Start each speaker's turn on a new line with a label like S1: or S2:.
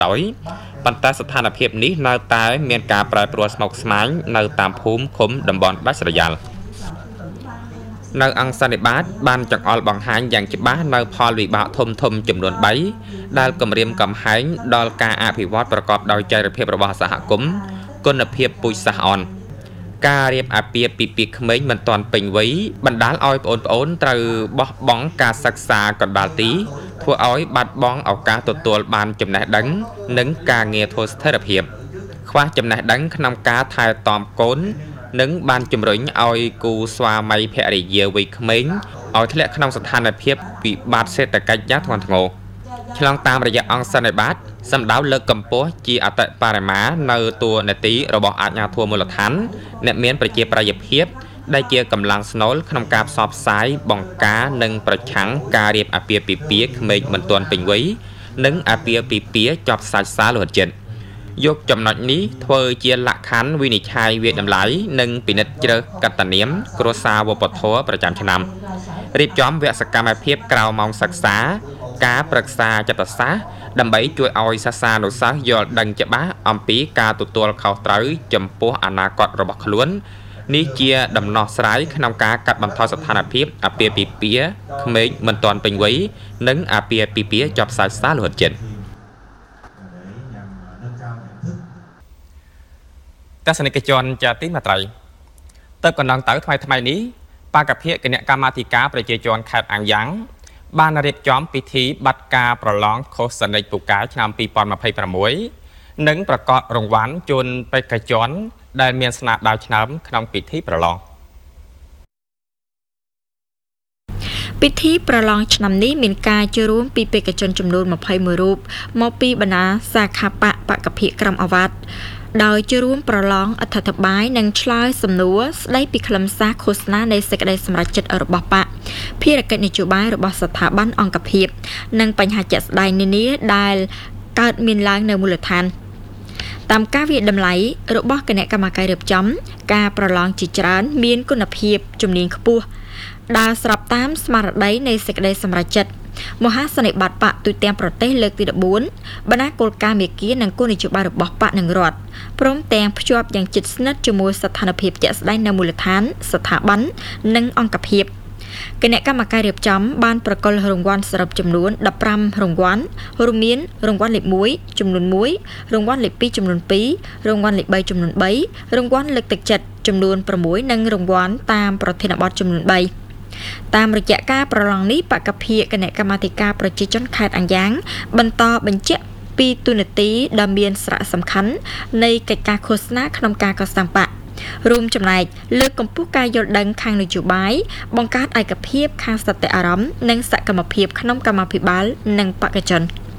S1: tối bàn tay sát thản hiệp ní nơi tai miền cà prai pro smoke smile nơi tam phúm khum đầm bòn đá sợi dàn nơi ăn san bát ban chọn all bằng hai dạng chip bát nơi Paul bị bạo thum thum chùm đồn bấy đal cầm riêng cầm hái đal ca a phi vótประกอบដោយចរិតភាពរបស់សហគមន៍គុណភាពពុយសាសអនការរៀបអាពាហ៍ពិពាហ៍ក្មេងមិនទាន់ពេញវ័យបណ្ដាលឲ្យបងប្អូនត្រូវបោះបង់ការសិក្សាកណ្ដាលទីធ្វើឲ្យបាត់បង់ឱកាសទទួលបានចំណេះដឹងនិងការងារធ្វើស្ថិរភាពខ្វះចំណេះដឹងក្នុងការថែទាំកូននិងបានជំរុញឲ្យគូស្វាមីភរិយាវ័យក្មេងឲ្យធ្លាក់ក្នុងស្ថានភាពវិបត្តិសេដ្ឋកិច្ចយ៉ាងធ្ងន់ធ្ងរឆ្លងតាមរយៈអង្គសន្និបាតសម្ដៅលើកកម្ពស់ជាអតិបរមានៅតួនាទីរបស់អាជ្ញាធរមូលដ្ឋានអ្នកមានប្រជាប្រិយភាពដែលជាកម្លាំងស្នូលក្នុងការផ្សព្វផ្សាយបង្ការនិងប្រឆាំងការរៀបអាពាហ៍ពិពាហ៍ក្មេងមិនទាន់ពេញវ័យនិងអាពាហ៍ពិពាហ៍ចប់សាច់សាលោហិតចិត្តយកចំណុចនេះធ្វើជាលក្ខខណ្ឌវិនិច្ឆ័យវាតម្លៃនិងពិនិត្យជ្រើសកតនាមគ្រួសារវប្បធម៌ប្រចាំឆ្នាំរៀបចំវគ្គសកម្មភាពក្រៅម៉ោងសិក្សាការប្រឹក្សាចិត្តសាស្ត្រដើម្បីជួយឲ្យសិស្សានុសិស្សយល់ដឹងច្បាស់អំពីការទទួលខុសត្រូវចំពោះអនាគតរបស់ខ្លួននេះជាដំណោះស្រាយក្នុងការកាត់បន្ថយស្ថានភាពអាពាហ៍ពិពាហ៍ក្មេងមិនទាន់ពេញវ័យនិងអាពាហ៍ពិពាហ៍ចប់សាច់សាលោហិតចិត្តទស្សនិកជនជាទីមេត្រីទៅកណ្ដងទៅថ្មីនេះបកភិគណៈកម្មាធិការប្រជាជនខេត្តអាំងយ៉ាងបានរៀបចំពិធីបាត់ការប្រឡងខុសសនិចពូកែឆ្នាំ2026និងប្រកាសរង្វាន់ជូនបេក្ខជនដែលមានស្នាដៃឆ្នើមក្នុងពិធីប្រឡង
S2: ពិធីប្រឡងឆ្នាំនេះមានការចូលរួមពីបេក្ខជនចំនួន21រូបមកពីបណ្ដាសាខាបកភិក្រមអាវ៉ាត់ដោយចូលរួមប្រឡងអធិប្បាយនិងឆ្លើយសំណួរស្ដីពីខ្លឹមសារឃោសនានៃសេចក្តីសម្រេចចិត្តរបស់បកភារកិច្ចនយោបាយរបស់ស្ថាប័នអង្គភាពនិងបញ្ហាជាក់ស្ដែងនានាដែលកើតមានឡើងនៅមូលដ្ឋានតាមការវិតម្លៃរបស់គណៈកម្មការរៀបចំការប្រឡងជាច្រើនមានគុណភាពជំនាញខ្ពស់ដើរស្របតាមស្មារតីនៃសេចក្តីសម្រេចចិត្តមហាសន្និបាតបកទូទាំងប្រទេសលើកទី14បណ្ដាគោលការណ៍មេគានិងគោលនយោបាយរបស់បកនិងរដ្ឋព្រមទាំងភ្ជាប់យ៉ាងជិតស្និទ្ធជាមួយស្ថានភាពជាក់ស្ដែងនៅមូលដ្ឋានស្ថាប័ននិងអង្គភាពគណៈកម្មការរៀបចំបានប្រកល់រង្វាន់សរុបចំនួន15រង្វាន់រួមមានរង្វាន់លេខ1ចំនួន1រង្វាន់លេខ2ចំនួន2រង្វាន់លេខ3ចំនួន3រង្វាន់លើកទឹកចិត្តចំនួន6និងរង្វាន់តាមប្រធានបទចំនួន3តាមរយៈការប្រឡងនេះបកភិគណៈកម្មាធិការប្រជាជនខេត្តអាំងយ៉ាងបន្តបញ្ជាក់ពីទូនាទីដ៏មានសារៈសំខាន់នៃកិច្ចការឃោសនាក្នុងការកសាងបករួមចំណែកលើកកម្ពស់ការយល់ដឹងខាងនយោបាយបង្កើតឯកភាពខាងសតិអារម្មណ៍និងសកម្មភាពក្នុងកម្មាភិបាលនិងបេក្ខជន